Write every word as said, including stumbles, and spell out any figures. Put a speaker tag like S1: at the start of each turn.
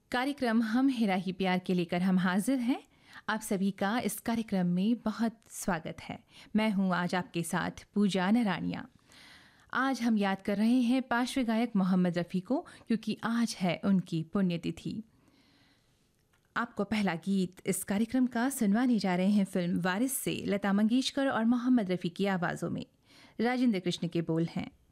S1: कार्यक्रम हम हेरा ही प्यार के लेकर हम हाजिर हैं। आप सभी का इस कार्यक्रम में बहुत स्वागत है। मैं हूं आज आपके साथ पूजा नरानिया। आज हम याद कर रहे हैं पार्श्व गायक मोहम्मद रफ़ी को, क्योंकि आज है उनकी पुण्यतिथि। आपको पहला गीत इस कार्यक्रम का सुनवाने जा रहे हैं फिल्म वारिस से लता मंगेशकर और मोहम्मद रफ़ी की आवाज़ों में। राजेंद्र कृष्ण के बोल हैं।